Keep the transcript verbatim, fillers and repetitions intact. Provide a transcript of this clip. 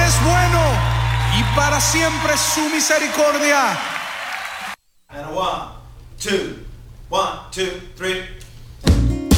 es bueno y para siempre su misericordia. And one, two, one, two, three.